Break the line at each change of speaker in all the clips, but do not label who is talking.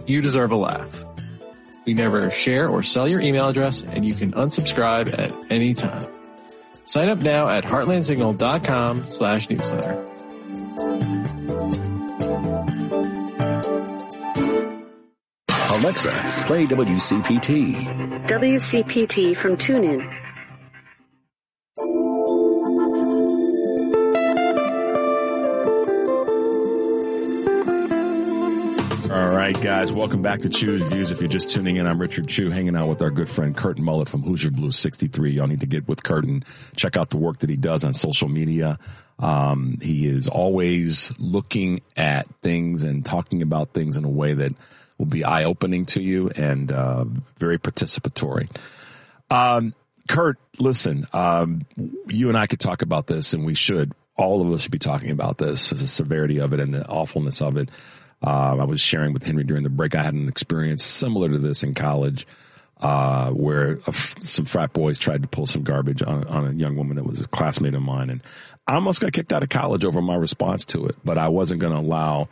You deserve a laugh. We never share or sell your email address, and you can unsubscribe at any time. Sign up now at heartlandsignal.com/newsletter.
Alexa, play WCPT.
WCPT from TuneIn.
All right, guys, welcome back to Chew's Views. If you're just tuning in, I'm Richard Chew, hanging out with our good friend Curtin Mullet from Hoosier Blues 63. Y'all need to get with Curtin. Check out the work that he does on social media. He is always looking at things and talking about things in a way that will be eye-opening to you and very participatory. Kurt, listen, you and I could talk about this, and we should. All of us should be talking about this, the severity of it and the awfulness of it. I was sharing with Henry during the break. I had an experience similar to this in college, where some frat boys tried to pull some garbage on a young woman that was a classmate of mine. And I almost got kicked out of college over my response to it, but I wasn't going to allow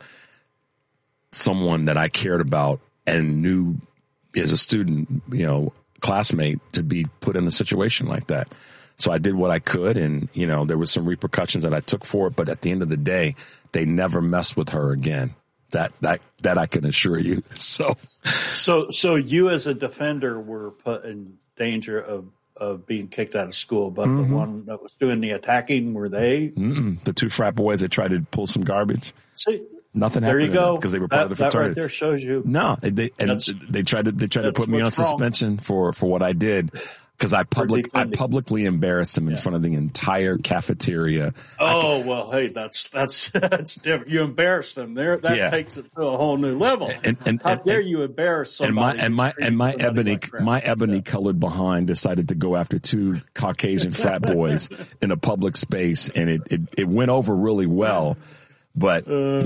someone that I cared about and knew as a student, classmate, to be put in a situation like that. So I did what I could, and, there was some repercussions that I took for it. But at the end of the day, they never messed with her again. That I can assure you. So
you as a defender were put in danger of being kicked out of school, but the one that was doing the attacking, were they?
The two frat boys that tried to pull some garbage.
See,
nothing
there
happened
you go,
because they were part of the fraternity.
That right there shows you.
No, they tried to put me on suspension for what I did. Because I publicly embarrassed him in front of the entire cafeteria.
Oh, well, hey, that's different. You embarrassed them there. That takes it to a whole new level. How dare you embarrass somebody?
And my ebony colored behind decided to go after two Caucasian frat boys in a public space, and it went over really well. But,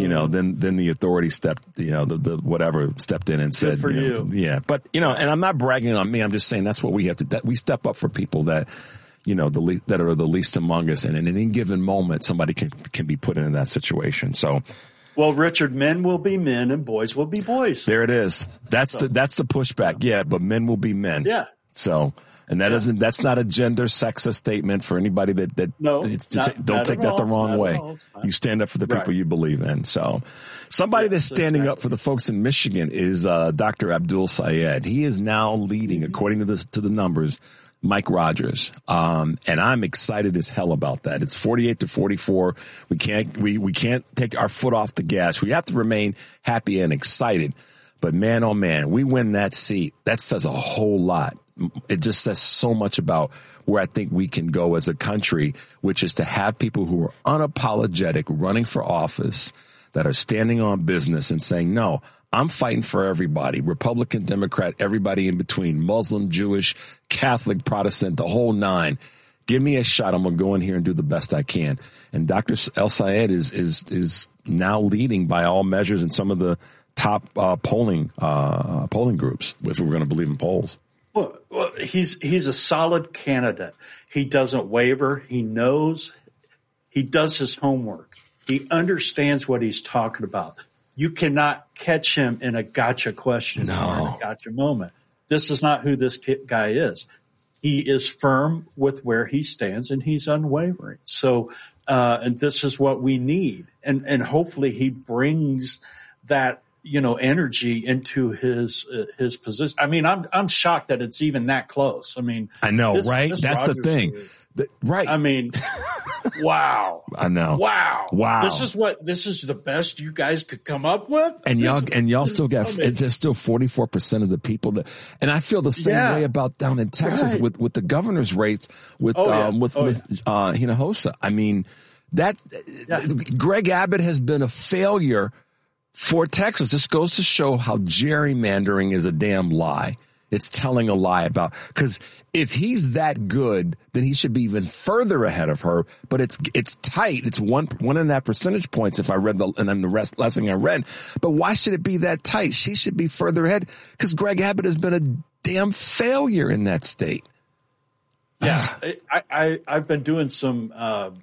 then the authority stepped, the whatever stepped in and said,
for you.
Yeah. But, and I'm not bragging on me. I'm just saying that's what we have to, that we step up for people that, that are the least among us. And in any given moment, somebody can be put into that situation. So.
Well, Richard, men will be men and boys will be boys.
There it is. That's the pushback. Yeah. But men will be men.
Yeah.
So. And that's not a gender sexist statement for anybody that don't take that the wrong way. You stand up for the people you believe in. So somebody that's standing up for the folks in Michigan is Dr. Abdul Sayed. He is now leading, according to the numbers, Mike Rogers. And I'm excited as hell about that. It's 48-44. We can't take our foot off the gas. We have to remain happy and excited. But man, oh man, we win that seat. That says a whole lot. It just says so much about where I think we can go as a country, which is to have people who are unapologetic running for office, that are standing on business and saying, no, I'm fighting for everybody, Republican, Democrat, everybody in between, Muslim, Jewish, Catholic, Protestant, the whole nine. Give me a shot. I'm going to go in here and do the best I can. And Dr. El Sayed is now leading by all measures in some of the top polling groups, if we're going to believe in polls.
Well, he's a solid candidate. He doesn't waver. He knows. He does his homework. He understands what he's talking about. You cannot catch him in a gotcha question or in a gotcha moment. This is not who this guy is. He is firm with where he stands, and he's unwavering. So, and this is what we need. And hopefully he brings that, energy into his position. I mean, I'm shocked that it's even that close. I mean,
I know, right? That's Rogers the thing. Right.
I mean, wow.
I know.
Wow. This is the best you guys could come up with.
And y'all still got, there's still 44% of the people that, and I feel the same way about down in Texas with the governor's race with Hinojosa. I mean, Greg Abbott has been a failure for Texas. This goes to show how gerrymandering is a damn lie. It's telling a lie about, because if he's that good, then he should be even further ahead of her. But it's tight. It's 1.5 percentage points if I read and then the last thing I read. But why should it be that tight? She should be further ahead because Greg Abbott has been a damn failure in that state.
Yeah, I've been doing some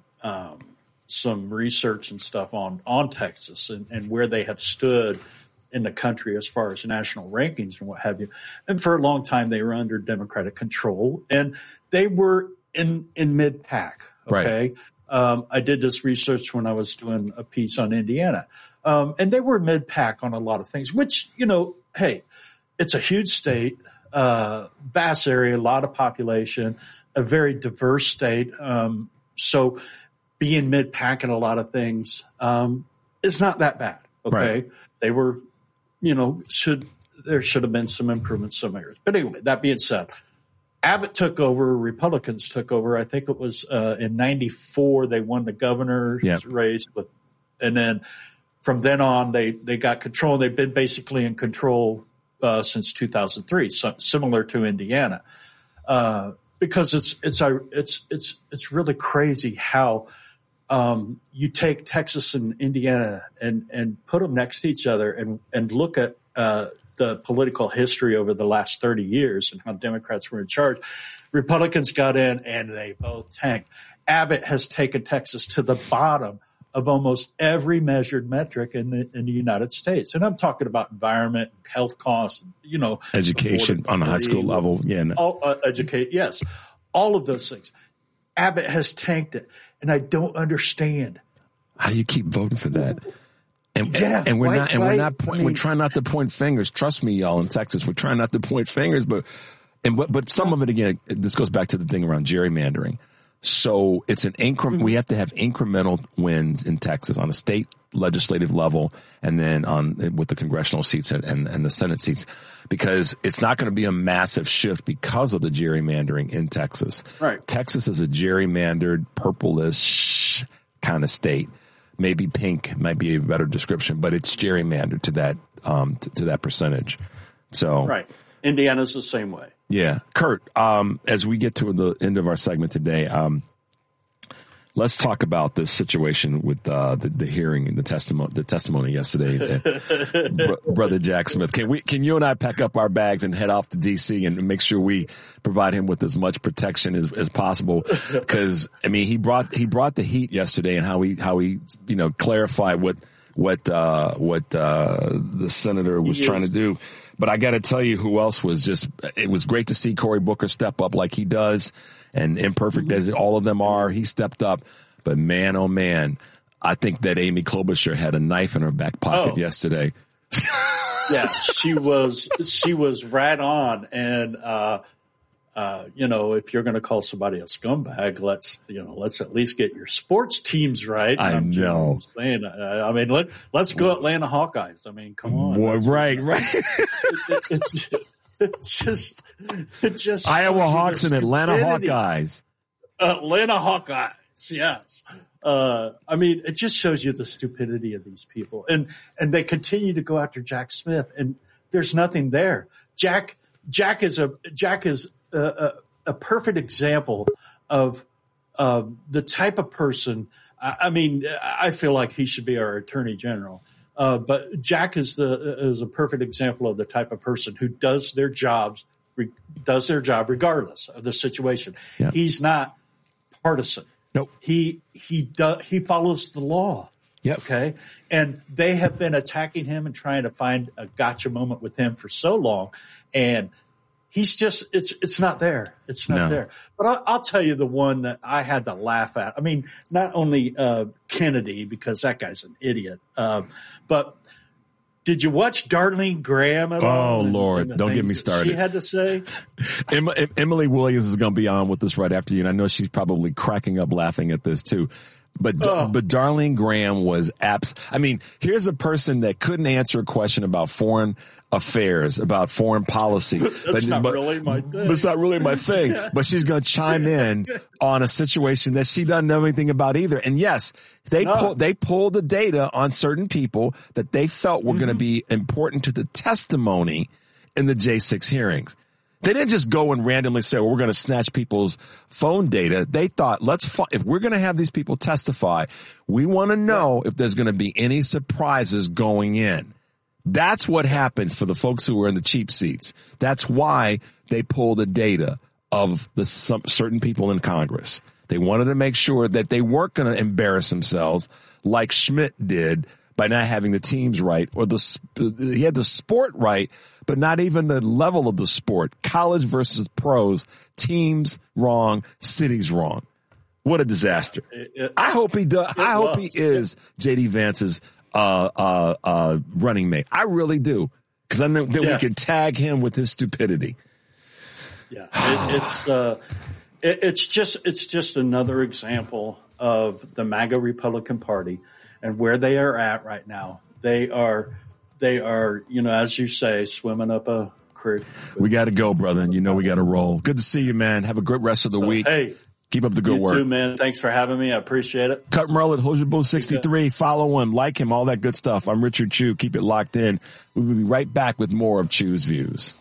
research and stuff on Texas and where they have stood in the country as far as national rankings and what have you. And for a long time, they were under Democratic control, and they were in mid-pack. Okay. Right. I did this research when I was doing a piece on Indiana. And they were mid-pack on a lot of things, which, hey, it's a huge state, vast area, a lot of population, a very diverse state. So being mid-pack in a lot of things is not that bad. Okay. Right. They were, there should have been some improvements in some areas. But anyway, that being said, Abbott took over, Republicans took over. I think it was in 94 they won the governor's race, and then from then on they got control. They've been basically in control since 2003, similar to Indiana, because it's really crazy how you take Texas and Indiana and put them next to each other and look at the political history over the last 30 years and how Democrats were in charge. Republicans got in and they both tanked. Abbott has taken Texas to the bottom of almost every measured metric in the United States. And I'm talking about environment, health costs,
education on a high school level. Yeah.
Yes. All of those things. Abbott has tanked it. And I don't understand
how you keep voting for that. We're trying not to point fingers. Trust me, y'all, in Texas, we're trying not to point fingers, but some of it, again, this goes back to the thing around gerrymandering. So it's an increment. We have to have incremental wins in Texas on a state legislative level, and then with the congressional seats and the Senate seats, because it's not going to be a massive shift because of the gerrymandering in Texas.
Right.
Texas is a gerrymandered, purplish kind of state. Maybe pink might be a better description, but it's gerrymandered to that to that percentage. So
right, Indiana's the same way.
Yeah, Kurt. As we get to the end of our segment today, let's talk about this situation with the hearing and the testimony yesterday. Brother Jack Smith. Can you and I pack up our bags and head off to D.C. and make sure we provide him with as much protection as possible? Because he brought the heat yesterday, and how he clarified what the senator was trying to do. But I got to tell you who else it was great to see Cory Booker step up like he does, and imperfect as all of them are, he stepped up. But man, oh man, I think that Amy Klobuchar had a knife in her back pocket yesterday.
Yeah, she was right on. And, if you're going to call somebody a scumbag, let's at least get your sports teams right.
I know.
Let's go Atlanta Hawkeyes. I mean, come on.
Boy, right.
It's just
Iowa Hawks and Atlanta Hawkeyes.
Atlanta Hawkeyes, yes. It just shows you the stupidity of these people, and they continue to go after Jack Smith, and there's nothing there. Jack is a perfect example of the type of person. I feel like he should be our attorney general. But Jack is a perfect example of the type of person who does their job regardless of the situation. Yeah. He's not partisan.
Nope.
He follows the law.
Yep.
Okay. And they have been attacking him and trying to find a gotcha moment with him for so long. And he's just, it's not there. It's not there. But I'll tell you the one that I had to laugh at. Not only Kennedy, because that guy's an idiot, but did you watch Darlene Graham at all?
Oh, Lord. Don't get me started.
She had to say.
Emily Williams is going to be on with us right after you, and I know she's probably cracking up laughing at this too. But Darlene Graham was here's a person that couldn't answer a question about foreign affairs, about foreign policy.
That's not really my thing.
But it's not really my thing. But she's going to chime in on a situation that she doesn't know anything about either. And yes, they pulled the data on certain people that they felt were going to be important to the testimony in the J6 hearings. They didn't just go and randomly say, well, we're going to snatch people's phone data. They thought, if we're going to have these people testify, we want to know if there's going to be any surprises going in. That's what happened for the folks who were in the cheap seats. That's why they pulled the data of certain people in Congress. They wanted to make sure that they weren't going to embarrass themselves like Schmidt did by not having the teams right, or he had the sport right, but not even the level of the sport. College versus pros, teams wrong, cities wrong. What a disaster. I hope he does. I hope he is J.D. Vance's running mate. I really do, because then we can tag him with his stupidity.
Yeah, it's just another example of the MAGA Republican Party and where they are at right now. They are, as you say, swimming up a creek.
We got to go, brother. And we got to roll. Good to see you, man. Have a great rest of the week.
Hey,
keep up the good work.
You too, man. Thanks for having me. I appreciate it.
Kurt Merlin, Hoosier Blue 63. Follow him, like him, all that good stuff. I'm Richard Chew. Keep it locked in. We will be right back with more of Chew's Views.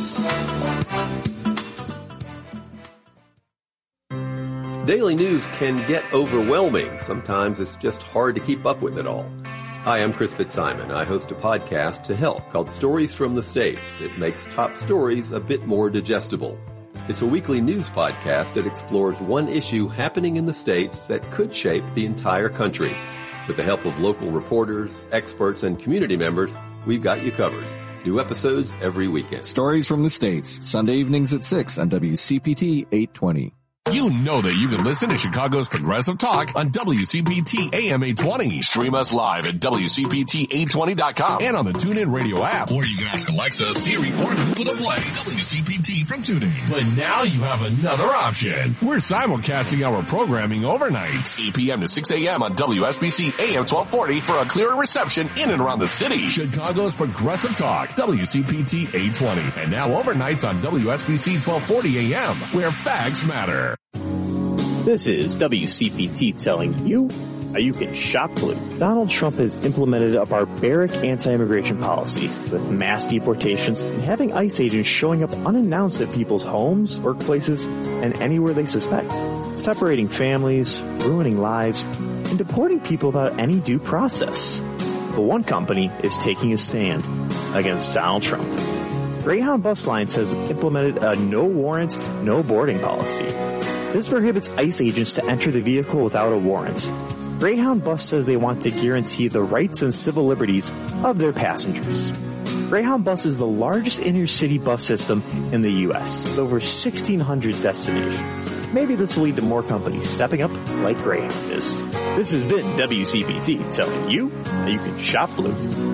Daily news can get overwhelming. Sometimes it's just hard to keep up with it all. Hi, I'm Chris Fitzsimon. I host a podcast to help called Stories from the States. It makes top stories a bit more digestible. It's a weekly news podcast that explores one issue happening in the States that could shape the entire country. With the help of local reporters, experts, and community members, we've got you covered. New episodes every weekend.
Stories from the States, Sunday evenings at 6 on WCPT 820.
You know that you can listen to Chicago's Progressive Talk on WCPT AM 820. Stream us live at WCPT820.com and on the TuneIn Radio app. Or you can ask Alexa, Siri, or Google to play WCPT from TuneIn. But now you have another option. We're simulcasting our programming overnight. 8 p.m. to 6 a.m. on WSBC AM 1240 for a clearer reception in and around the city. Chicago's Progressive Talk, WCPT 820. And now overnights on WSBC 1240 AM, where facts matter.
This is WCPT telling you how you can shop blue. Donald Trump has implemented a barbaric anti-immigration policy with mass deportations and having ICE agents showing up unannounced at people's homes, workplaces, and anywhere they suspect, separating families, ruining lives, and deporting people without any due process. But one company is taking a stand against Donald Trump. Greyhound Bus Lines has implemented a no warrant, no boarding policy. This prohibits ICE agents to enter the vehicle without a warrant. Greyhound Bus says they want to guarantee the rights and civil liberties of their passengers. Greyhound Bus is the largest inner-city bus system in the U.S., with over 1,600 destinations. Maybe this will lead to more companies stepping up like Greyhound is. This has been WCPT telling you how you can shop blue.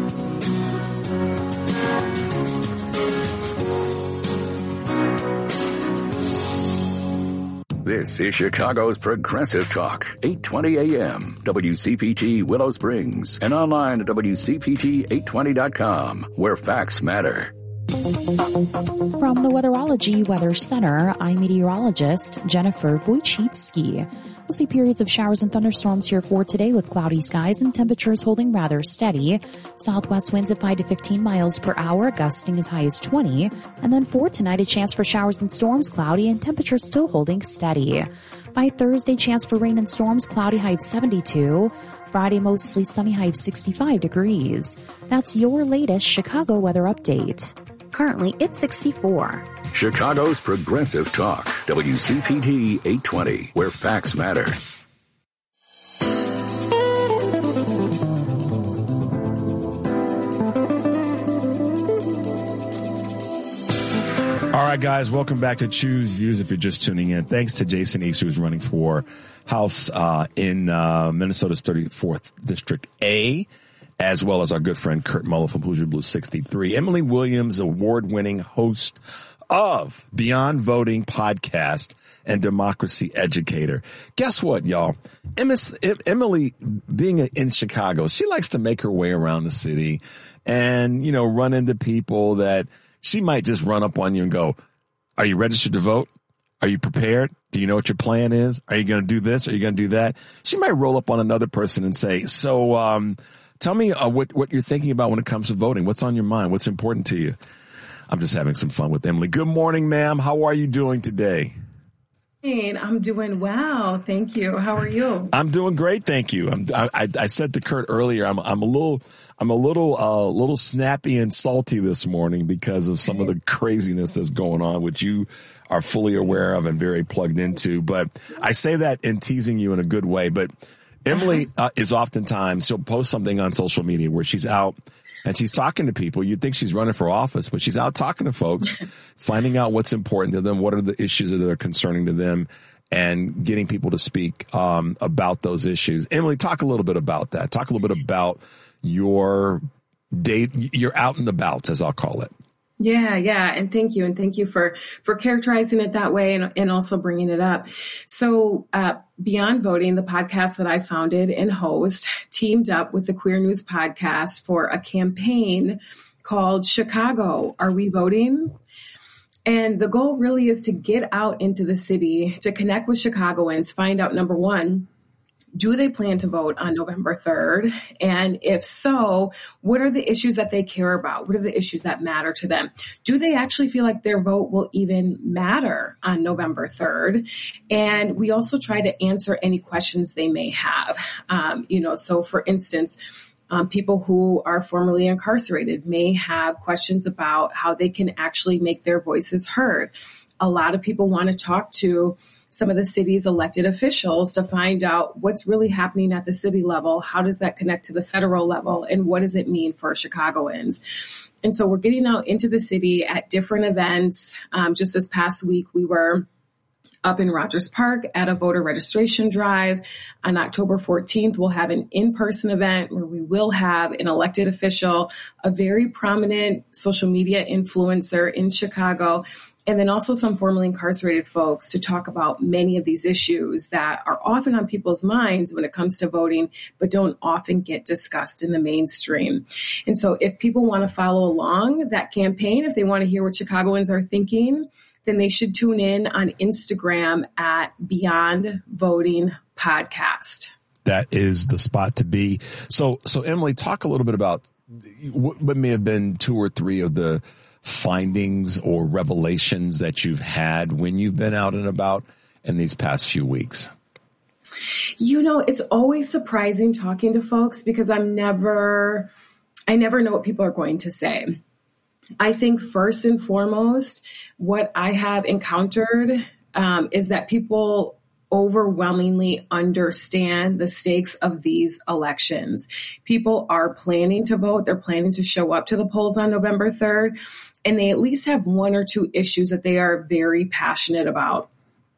This is Chicago's Progressive Talk, 820 AM, WCPT Willow Springs, and online at WCPT820.com, where facts matter.
From the Weatherology Weather Center, I'm meteorologist Jennifer Wojcicki. We'll see periods of showers and thunderstorms here for today with cloudy skies and temperatures holding rather steady. Southwest winds at 5 to 15 miles per hour, gusting as high as 20. And then for tonight, a chance for showers and storms, cloudy, and temperatures still holding steady. By Thursday, chance for rain and storms, cloudy, high of 72. Friday, mostly sunny, high of 65 degrees. That's your latest Chicago weather update.
Currently, it's 64.
Chicago's Progressive Talk, WCPT 820, where facts matter.
All right, guys, welcome back to Chew's Views. If you're just tuning in, thanks to Jason East, who's running for House in Minnesota's 34th District A, as well as our good friend Kurt Muller from Hoosier Blue 63. Emily Williams, award-winning host of Beyond Voting podcast and democracy educator. Guess what, y'all? Emily, being in Chicago, she likes to make her way around the city and, run into people that she might just run up on you and go, are you registered to vote? Are you prepared? Do you know what your plan is? Are you going to do this? Are you going to do that? She might roll up on another person and say, tell me what you're thinking about when it comes to voting. What's on your mind? What's important to you? I'm just having some fun with Emily. Good morning, ma'am. How are you doing today?
Hey, I'm doing well. Thank you. How are you?
I'm doing great. Thank you. I said to Kurt earlier, I'm a little snappy and salty this morning because of some of the craziness that's going on, which you are fully aware of and very plugged into. But I say that in teasing you in a good way. But Emily is oftentimes, she'll post something on social media where she's out and she's talking to people. You'd think she's running for office, but she's out talking to folks, finding out what's important to them, what are the issues that are concerning to them, and getting people to speak about those issues. Emily, talk a little bit about that. Talk a little bit about your day, your out and about, as I'll call it.
Yeah. And thank you. And thank you for characterizing it that way and also bringing it up. So, Beyond Voting, the podcast that I founded and host, teamed up with the Queer News Podcast for a campaign called Chicago, Are We Voting? And the goal really is to get out into the city, to connect with Chicagoans, find out, number one, do they plan to vote on November 3rd? And if so, what are the issues that they care about? What are the issues that matter to them? Do they actually feel like their vote will even matter on November 3rd? And we also try to answer any questions they may have. So for instance, people who are formerly incarcerated may have questions about how they can actually make their voices heard. A lot of people want to talk to some of the city's elected officials to find out what's really happening at the city level. How does that connect to the federal level? And what does it mean for Chicagoans? And so we're getting out into the city at different events. Just this past week, we were up in Rogers Park at a voter registration drive. On October 14th, we'll have an in-person event where we will have an elected official, a very prominent social media influencer in Chicago, and then also some formerly incarcerated folks to talk about many of these issues that are often on people's minds when it comes to voting, but don't often get discussed in the mainstream. And so if people want to follow along that campaign, if they want to hear what Chicagoans are thinking, then they should tune in on Instagram at Beyond Voting Podcast.
That is the spot to be. So Emily, talk a little bit about what may have been 2 or 3 of the findings or revelations that you've had when you've been out and about in these past few weeks.
It's always surprising talking to folks because I never know what people are going to say. I think first and foremost, what I have encountered is that people overwhelmingly understand the stakes of these elections. People are planning to vote. They're planning to show up to the polls on November 3rd, and they at least have 1 or 2 issues that they are very passionate about.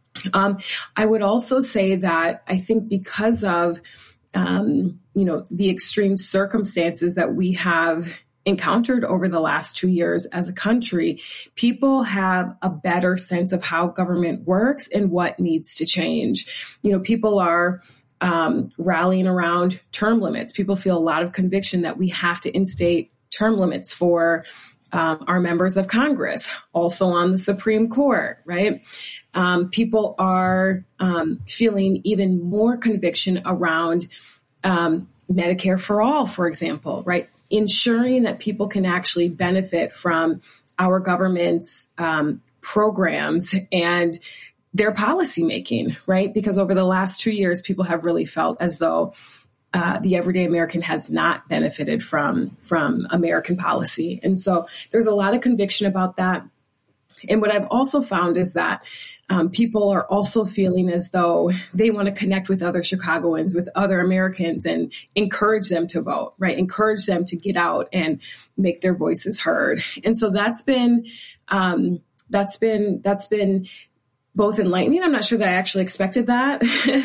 I would also say that I think because of, the extreme circumstances that we have encountered over the last 2 years as a country, people have a better sense of how government works and what needs to change. People are rallying around term limits. People feel a lot of conviction that we have to instate term limits for our members of Congress, also on the Supreme Court, right? People are feeling even more conviction around Medicare for all, for example, right? Ensuring that people can actually benefit from our government's programs and their policymaking, right? Because over the last 2 years, people have really felt as though the everyday American has not benefited from American policy. And so there's a lot of conviction about that. And what I've also found is that people are also feeling as though they want to connect with other Chicagoans, with other Americans, and encourage them to vote, right? Encourage them to get out and make their voices heard. And so that's been both enlightening. I'm not sure that I actually expected that.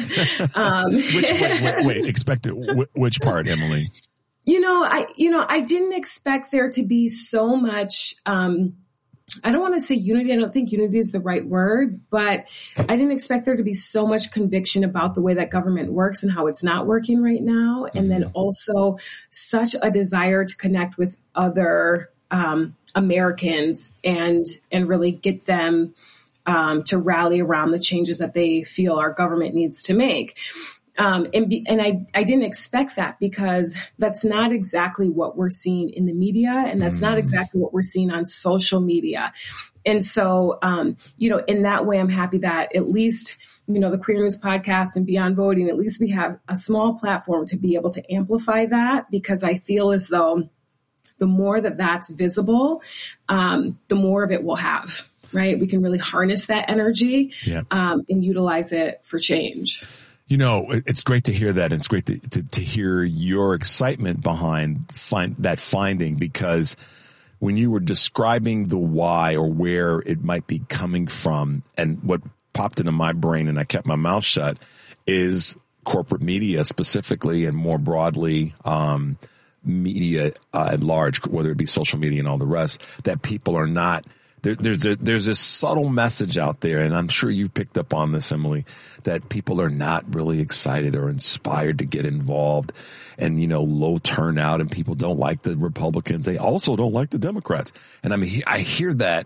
Wait, expected which part, Emily?
I didn't expect there to be so much, I don't want to say unity. I don't think unity is the right word, but I didn't expect there to be so much conviction about the way that government works and how it's not working right now. And then also such a desire to connect with other Americans and really get them to rally around the changes that they feel our government needs to make. And I didn't expect that because that's not exactly what we're seeing in the media, and that's not exactly what we're seeing on social media. And so, in that way, I'm happy that at least, the Queer News Podcast and Beyond Voting, at least we have a small platform to be able to amplify that, because I feel as though the more that that's visible, the more of it we'll have, right? We can really harness that energy and utilize it for change.
You know, it's great to hear that. And it's great to hear your excitement behind that finding, because when you were describing the why or where it might be coming from, and what popped into my brain and I kept my mouth shut is corporate media specifically, and more broadly, media at large, whether it be social media and all the rest, that people are not. There's a subtle message out there, and I'm sure you've picked up on this, Emily, that people are not really excited or inspired to get involved, and, you know, low turnout, and people don't like the Republicans. They also don't like the Democrats. And I mean, I hear that.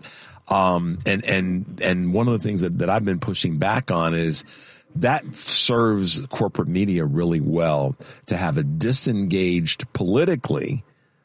And one of the things that I've been pushing back on is that serves corporate media really well, to have a disengaged politically,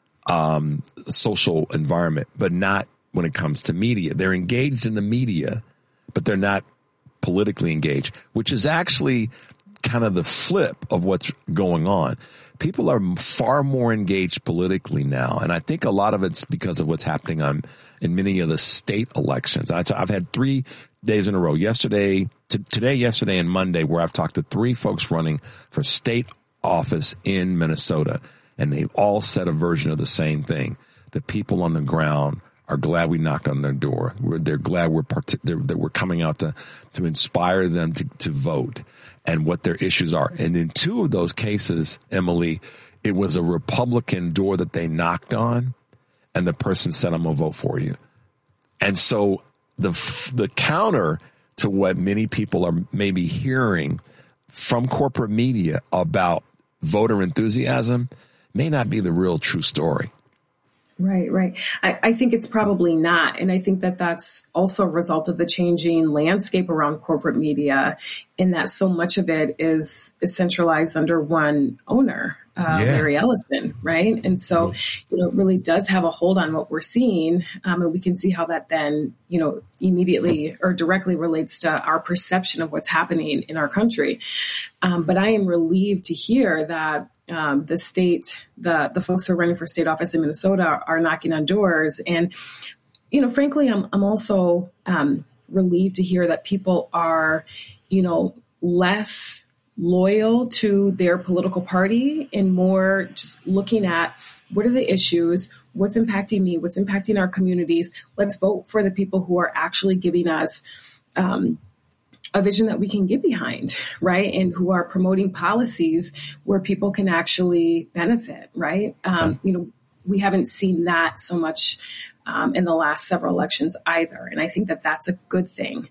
social environment, but not when it comes to media. They're engaged in the media, but they're not politically engaged, which is actually kind of the flip of what's going on. People are far more engaged politically now. And I think a lot of it's because of what's happening in many of the state elections. I've had 3 days in a row, today, yesterday, and Monday, where I've talked to 3 folks running for state office in Minnesota. And they've all said a version of the same thing. The people on the ground are glad we knocked on their door. They're glad that we're coming out to inspire them to vote, and what their issues are. And in 2 of those cases, Emily, it was a Republican door that they knocked on, and the person said, "I'm gonna vote for you." And so the counter to what many people are maybe hearing from corporate media about voter enthusiasm may not be the real true story.
Right. I think it's probably not. And I think that that's also a result of the changing landscape around corporate media, in that so much of it is centralized under one owner, Larry Ellison, right? And so, you know, it really does have a hold on what we're seeing. And we can see how that then, you know, immediately or directly relates to our perception of what's happening in our country. But I am relieved to hear that the folks who are running for state office in Minnesota are knocking on doors. And, you know, frankly, I'm also relieved to hear that people are, you know, less loyal to their political party and more just looking at what are the issues, what's impacting me, what's impacting our communities. Let's vote for the people who are actually giving us a vision that we can get behind, right? And who are promoting policies where people can actually benefit, right? You know, we haven't seen that so much in the last several elections either. And I think that that's a good thing.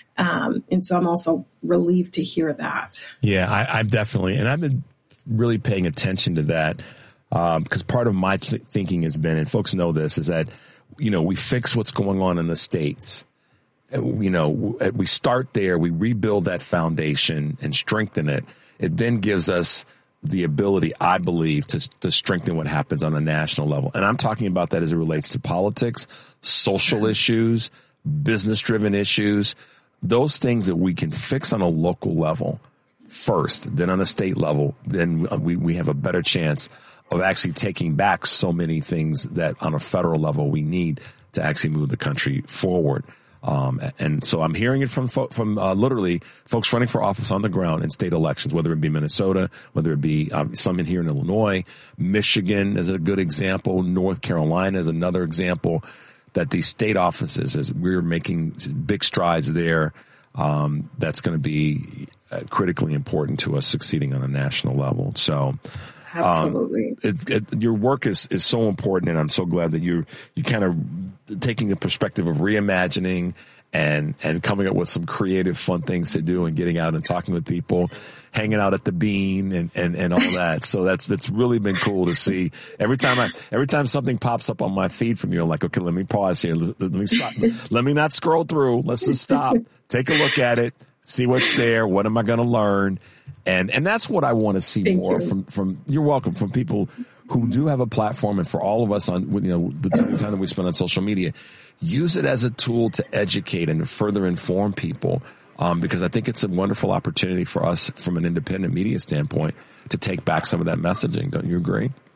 And so I'm also relieved to hear that.
Yeah, I'm definitely, and I've been really paying attention to that because part of my thinking has been, and folks know this, is that, you know, we fix what's going on in the states. You know, we start there, we rebuild that foundation and strengthen it. It then gives us the ability, I believe, to strengthen what happens on a national level. And I'm talking about that as it relates to politics, social issues, business-driven issues, those things that we can fix on a local level first, then on a state level, then we have a better chance of actually taking back so many things that on a federal level we need to actually move the country forward. And so I'm hearing it from literally folks running for office on the ground in state elections, whether it be Minnesota, whether it be some in here in Illinois. Michigan is a good example. North Carolina is another example, that these state offices, as we're making big strides there, that's going to be critically important to us succeeding on a national level. So
absolutely.
Your work is so important, and I'm so glad that you're kind of taking a perspective of reimagining and coming up with some creative, fun things to do, and getting out and talking with people, hanging out at the Bean and all that. So that's really been cool to see. Every time something pops up on my feed from you, I'm like, okay, let me pause here. Let me stop. Let me not scroll through. Let's just stop. Take a look at it. See what's there. What am I going to learn? And that's what I want to see more from you're welcome, from people who do have a platform, and for all of us on, you know, the time that we spend on social media, use it as a tool to educate and to further inform people. Because I think it's a wonderful opportunity for us from an independent media standpoint to take back some of that messaging. Don't you agree?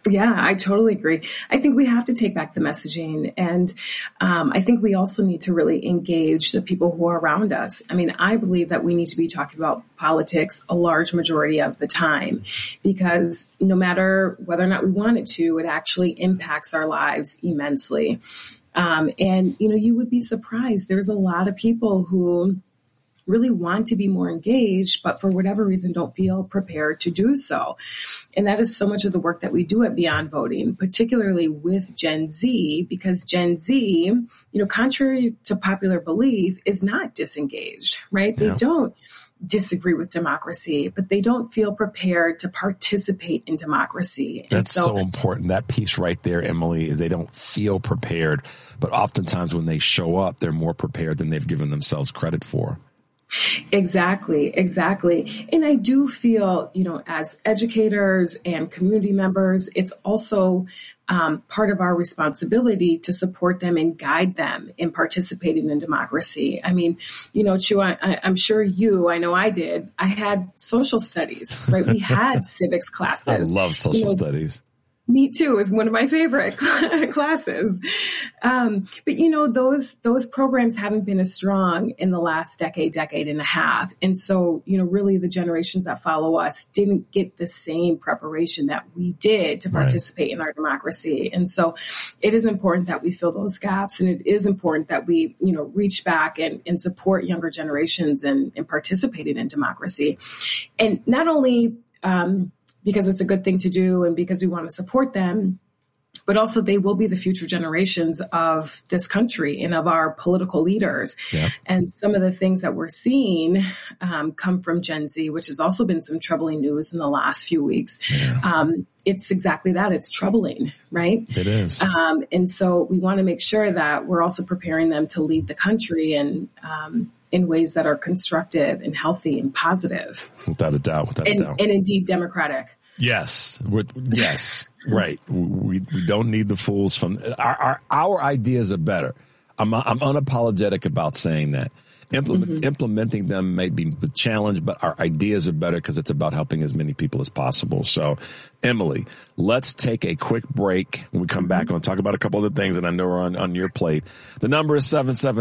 Yeah, I totally agree. I think we have to take back the messaging. And I think we also need to really engage the people who are around us. I mean, I believe that we need to be talking about politics a large majority of the time, because no matter whether or not we want it to, it actually impacts our lives immensely. And, you would be surprised. There's a lot of people who really want to be more engaged, but for whatever reason don't feel prepared to do so. And that is so much of the work that we do at Beyond Voting, particularly with Gen Z, because Gen Z, contrary to popular belief, is not disengaged, right? Yeah. They don't disagree with democracy, but they don't feel prepared to participate in democracy.
That's so important. That piece right there, Emily, is they don't feel prepared, but oftentimes when they show up, they're more prepared than they've given themselves credit for.
Exactly. And I do feel, as educators and community members, it's also part of our responsibility to support them and guide them in participating in democracy. I mean, Chu, I'm sure I know I did. I had social studies, right? We had civics classes.
I love social studies.
Me too. It's one of my favorite classes. But those programs haven't been as strong in the last decade and a half. And so, really the generations that follow us didn't get the same preparation that we did to participate in our democracy. And so it is important that we fill those gaps, and it is important that we, reach back and support younger generations in participating in democracy. And not only, because it's a good thing to do and because we want to support them, but also they will be the future generations of this country and of our political leaders. Yeah. And some of the things that we're seeing come from Gen Z, which has also been some troubling news in the last few weeks. Yeah. It's exactly that. It's troubling, right?
It is.
And so we want to make sure that we're also preparing them to lead the country and in ways that are constructive and healthy and positive.
Without a doubt.
And indeed democratic.
Yes. Yes. Right. We don't need the fools from our ideas are better. I'm unapologetic about saying that. Implementing them may be the challenge, but our ideas are better because it's about helping as many people as possible. So, Emily, let's take a quick break. When we come back, I'm going to talk about a couple of the things that I know are on your plate. The number is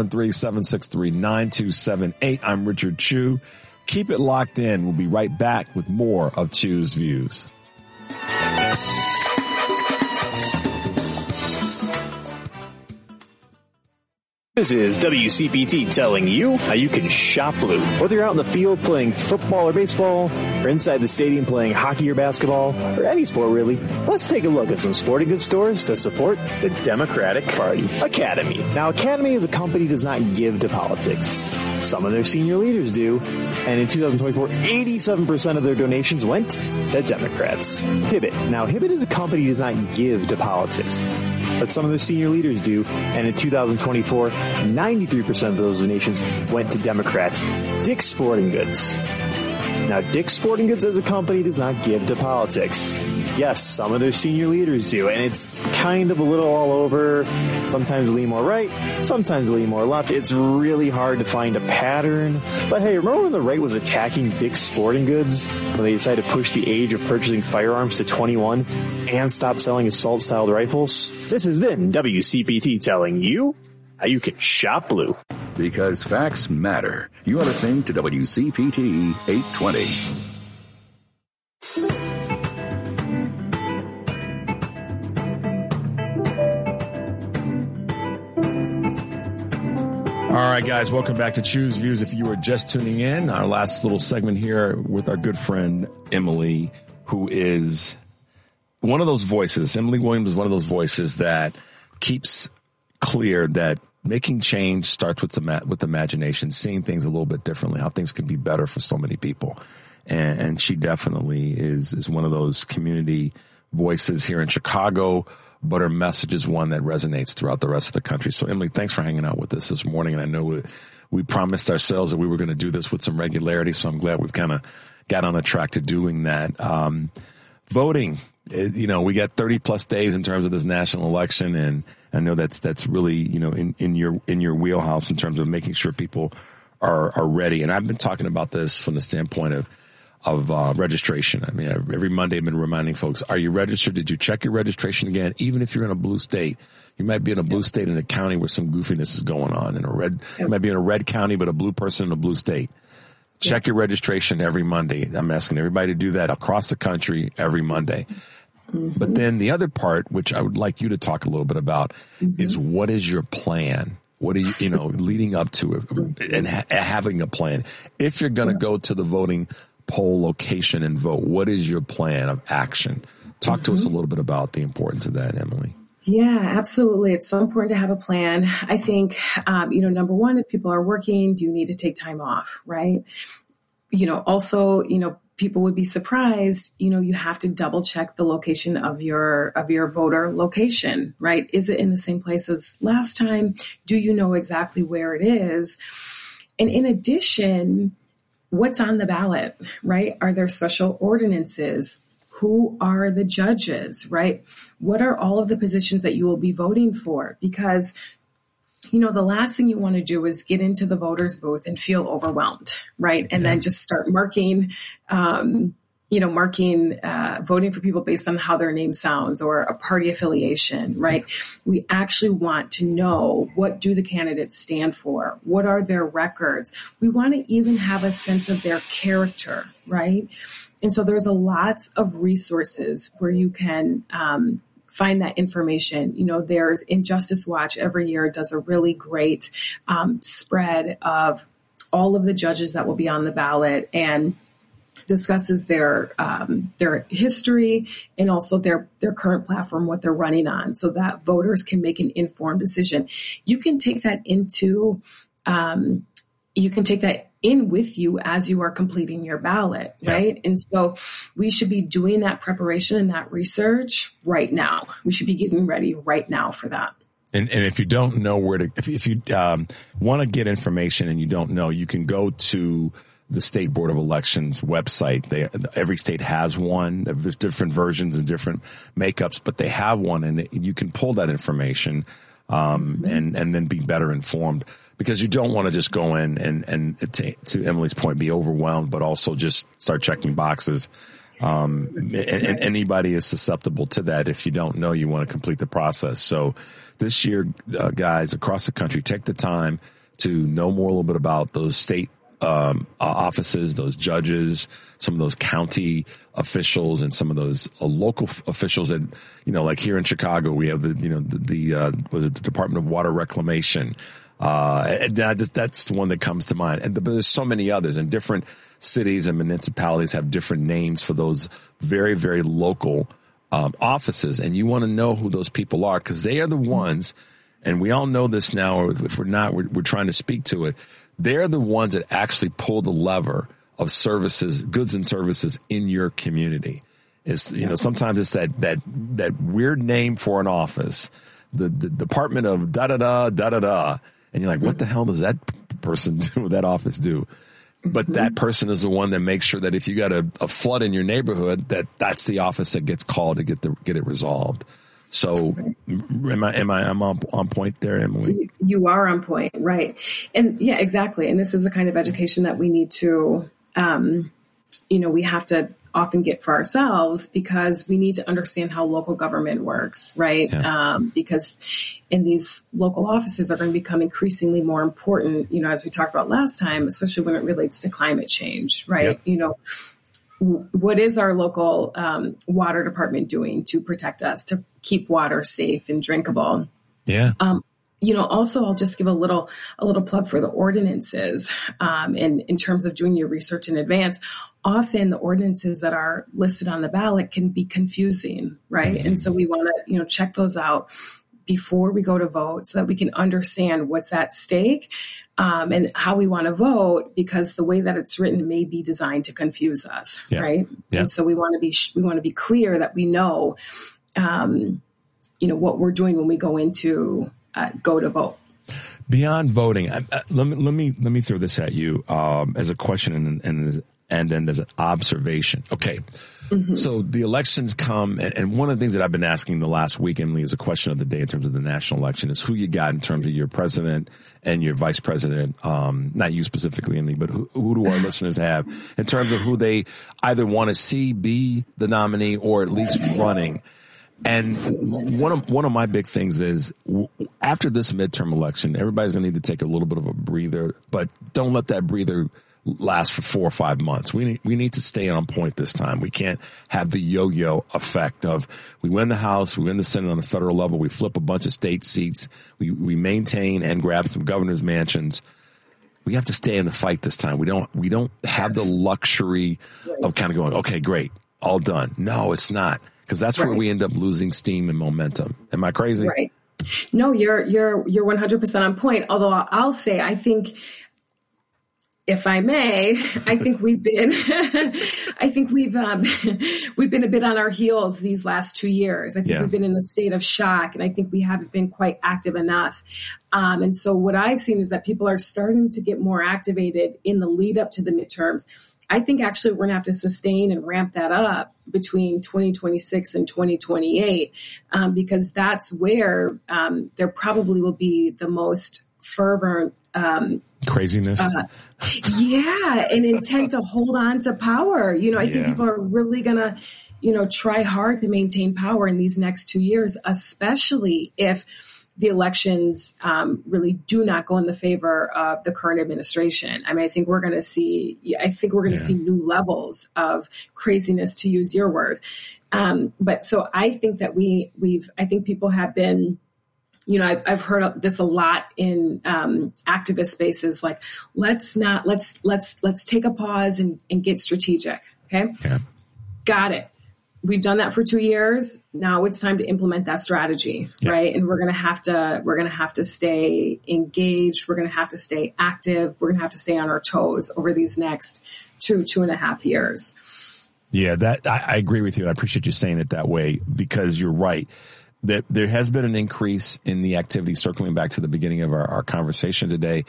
773-763-9278. I'm Richard Chu. Keep it locked in. We'll be right back with more of Chu's Views.
This is WCPT telling you how you can shop blue. Whether you're out in the field playing football or baseball, or inside the stadium playing hockey or basketball, or any sport really, let's take a look at some sporting goods stores that support the Democratic Party. Academy. Now, Academy as a company does not give to politics. Some of their senior leaders do, and in 2024, 87% of their donations went to Democrats. Hibbett. Now, Hibbett as a company does not give to politics, but some of their senior leaders do, and in 2024, 93% of those donations went to Democrats. Dick's Sporting Goods. Now, Dick's Sporting Goods as a company does not give to politics. Yes, some of their senior leaders do, and it's kind of a little all over. Sometimes lean more right, sometimes lean more left. It's really hard to find a pattern. But hey, remember when the right was attacking Dick's Sporting Goods when they decided to push the age of purchasing firearms to 21 and stop selling assault-styled rifles? This has been WCPT telling you how you can shop blue.
Because facts matter. You are listening to WCPT 820.
All right, guys, welcome back to Chu's Views. If you were just tuning in, our last little segment here with our good friend Emily, who is one of those voices. Emily Williams is one of those voices that keeps clear that making change starts with imagination, seeing things a little bit differently, how things can be better for so many people. And she definitely is one of those community voices here in Chicago, but her message is one that resonates throughout the rest of the country. So, Emily, thanks for hanging out with us this morning. And I know we promised ourselves that we were going to do this with some regularity, so I'm glad we've kind of got on the track to doing that. Voting, we got 30 plus days in terms of this national election, and I know that's really, in your wheelhouse in terms of making sure people are ready. And I've been talking about this from the standpoint of registration. I mean, every Monday I've been reminding folks, are you registered? Did you check your registration again? Even if you're in a blue state, you might be in a blue state in a county where some goofiness is going on. You might be in a red county, but a blue person in a blue state. Check your registration every Monday. I'm asking everybody to do that across the country every Monday. But then the other part, which I would like you to talk a little bit about, is what is your plan? What are you leading up to it and having a plan? If you're going to go to the voting poll location and vote, what is your plan of action? Talk to us a little bit about the importance of that, Emily.
Yeah, absolutely. It's so important to have a plan. I think, number one, if people are working, do you need to take time off, right? Also, people would be surprised, you have to double check the location of your voter location, right? Is it in the same place as last time? Do you know exactly where it is? And in addition, what's on the ballot, right? Are there special ordinances? Who are the judges, right? What are all of the positions that you will be voting for? Because, the last thing you want to do is get into the voters booth and feel overwhelmed, right? And then just start marking voting for people based on how their name sounds or a party affiliation, right? We actually want to know, what do the candidates stand for? What are their records? We want to even have a sense of their character, right? And so there's a lot of resources where you can find that information. There's Injustice Watch every year does a really great spread of all of the judges that will be on the ballot and discusses their history and also their current platform, what they're running on, so that voters can make an informed decision. You can take that in with you as you are completing your ballot, right? And so we should be doing that preparation and that research right now. We should be getting ready right now for that.
And if you don't know where to, if you want to get information and you don't know, you can go to the State Board of Elections website. Every state has one. There's different versions and different makeups, but they have one, and you can pull that information and then be better informed. Because you don't want to just go in and to Emily's point, be overwhelmed, but also just start checking boxes. And anybody is susceptible to that. If you don't know, you want to complete the process. So this year, guys, across the country, take the time to know more a little bit about those state offices, those judges, some of those county officials, and some of those local officials that, like here in Chicago, we have the Department of Water Reclamation. That's the one that comes to mind. But there's so many others, and different cities and municipalities have different names for those very, very local offices. And you want to know who those people are, because they are the ones, and we all know this now, or if we're not, we're trying to speak to it. They're the ones that actually pull the lever of services, goods and services in your community. It's, sometimes it's that weird name for an office, the Department of da-da-da. And you're like, what the hell does that person do, that office do? But that person is the one that makes sure that if you got a flood in your neighborhood, that's the office that gets called to get it resolved. So I'm on point there, Emily?
You are on point, right. And yeah, exactly. And this is the kind of education that we need to, we have to often get for ourselves, because we need to understand how local government works, right? Yeah. Because in these local offices are going to become increasingly more important, as we talked about last time, especially when it relates to climate change, right? Yep. What is our local water department doing to protect us, to keep water safe and drinkable?
Yeah.
Also, I'll just give a little plug for the ordinances. And in terms of doing your research in advance, often the ordinances that are listed on the ballot can be confusing, right? Mm-hmm. And so we want to, check those out before we go to vote, so that we can understand what's at stake, and how we want to vote, because the way that it's written may be designed to confuse us, right? Yeah. And so we want to be clear that we know, what we're doing when we go to vote.
Beyond voting, let me throw this at you as a question and then there's an observation. Okay. Mm-hmm. So the elections come, and one of the things that I've been asking the last week, Emily, is a question of the day in terms of the national election is who you got in terms of your president and your vice president. Not you specifically, Emily, but who do our listeners have in terms of who they either want to see be the nominee or at least running. And one of my big things is after this midterm election, everybody's going to need to take a little bit of a breather, but don't let that breather last for 4 or 5 months. We need to stay on point this time. We can't have the yo-yo effect of we win the House, we win the Senate on the federal level, we flip a bunch of state seats, we maintain and grab some governor's mansions. We have to stay in the fight this time. We don't have the luxury of kind of going, okay, great, all done. No, it's not, because that's where we end up losing steam and momentum. Am I crazy?
Right. No, you're 100% on point. Although I'll say, I think, if I may, I think we've been a bit on our heels these last 2 years. I think we've been in a state of shock, and I think we haven't been quite active enough. And so what I've seen is that people are starting to get more activated in the lead up to the midterms. I think actually we're going to have to sustain and ramp that up between 2026 and 2028, because that's where there probably will be the most fervent
craziness.
And intent to hold on to power. I think people are really going to, try hard to maintain power in these next 2 years, especially if the elections really do not go in the favor of the current administration. I mean, I think we're going to see new levels of craziness, to use your word. But so I think that I think people have been, I've heard this a lot in activist spaces, like let's take a pause and get strategic. Okay. Yeah. Got it. We've done that for 2 years. Now it's time to implement that strategy, right? And we're going to have to stay engaged. We're going to have to stay active. We're going to have to stay on our toes over these next 2.5 years.
Yeah, I agree with you. I appreciate you saying it that way, because you're right. That there has been an increase in the activity, circling back to the beginning of our conversation today.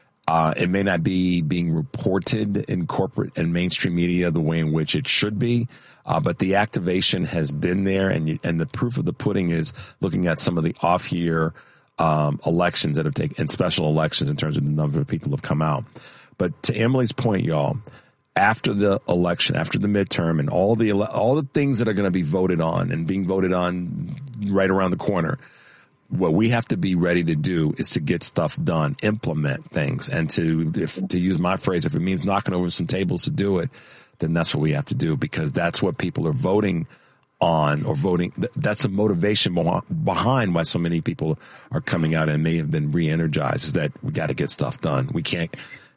It may not be being reported in corporate and mainstream media the way in which it should be, but the activation has been there, and the proof of the pudding is looking at some of the off-year elections that have taken, and special elections in terms of the number of people who have come out. But to Emily's point, y'all, after the election, after the midterm, and all the things that are going to be voted on and being voted on right around the corner, what we have to be ready to do is to get stuff done, implement things, and to use my phrase, if it means knocking over some tables to do it, then that's what we have to do, because that's what people are voting on, or voting. That's a motivation behind why so many people are coming out and may have been re-energized, is that we got to get stuff done. We can't,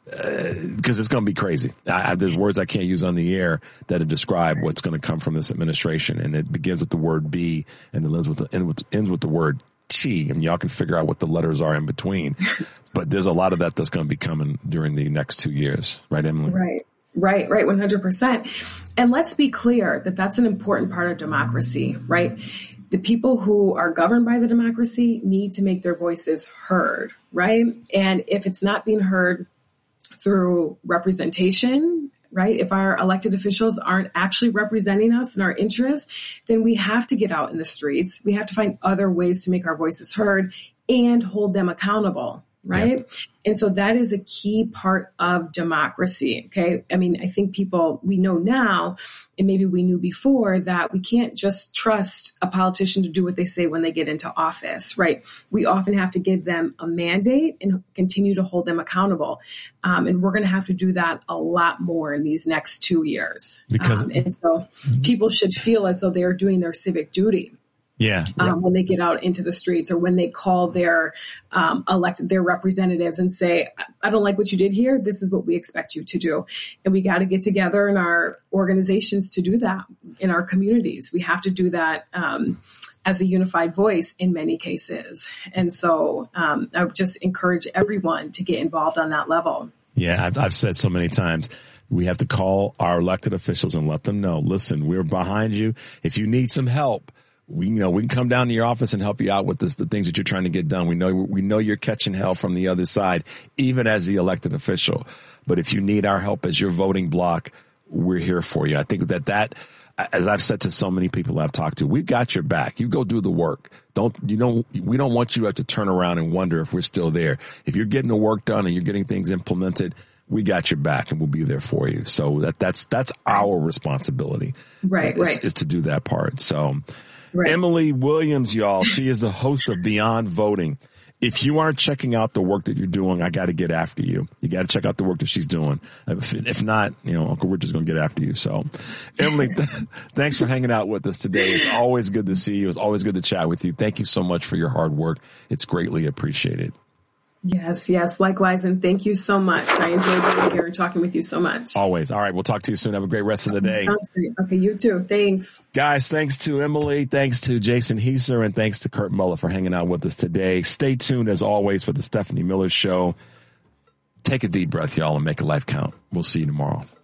because it's going to be crazy. There's words I can't use on the air that describe what's going to come from this administration, and it begins with the word B and it ends with the word T, and y'all can figure out what the letters are in between. But there's a lot of that's going to be coming during the next 2 years. Right, Emily?
Right. 100%. And let's be clear that that's an important part of democracy, right? The people who are governed by the democracy need to make their voices heard, right? And if it's not being heard through representation, right? If our elected officials aren't actually representing us and our interests, then we have to get out in the streets. We have to find other ways to make our voices heard and hold them accountable, right? Yeah. And so that is a key part of democracy, okay? I mean, I think we know now, and maybe we knew before, that we can't just trust a politician to do what they say when they get into office, right? We often have to give them a mandate and continue to hold them accountable. And we're going to have to do that a lot more in these next 2 years. And so people should feel as though they are doing their civic duty.
Yeah.
When they get out into the streets, or when they call their their representatives and say, I don't like what you did here. This is what we expect you to do. And we got to get together in our organizations to do that, in our communities. We have to do that as a unified voice in many cases. And so I would just encourage everyone to get involved on that level.
Yeah, I've said so many times, we have to call our elected officials and let them know, listen, we're behind you. If you need some help, we can come down to your office and help you out with the things that you're trying to get done. We know you're catching hell from the other side, even as the elected official. But if you need our help as your voting bloc, we're here for you. I think that, as I've said to so many people I've talked to, we've got your back. You go do the work. We don't want you to have to turn around and wonder if we're still there. If you're getting the work done and you're getting things implemented, we got your back and we'll be there for you. So that's our responsibility.
Right.
Is to do that part. So
right.
Emily Williams, y'all, she is the host of Beyond Voting. If you aren't checking out the work that you're doing, I got to get after you. You got to check out the work that she's doing. If not, Uncle Richard's going to get after you. So, Emily, thanks for hanging out with us today. It's always good to see you. It's always good to chat with you. Thank you so much for your hard work. It's greatly appreciated.
Yes, likewise. And thank you so much. I enjoyed being here and talking with you so much.
Always. All right. We'll talk to you soon. Have a great rest of the day.
Sounds great. Okay. You too. Thanks.
Guys, thanks to Emily. Thanks to Jason Heiser, and thanks to Kurt Muller for hanging out with us today. Stay tuned as always for the Stephanie Miller Show. Take a deep breath, y'all, and make a life count. We'll see you tomorrow.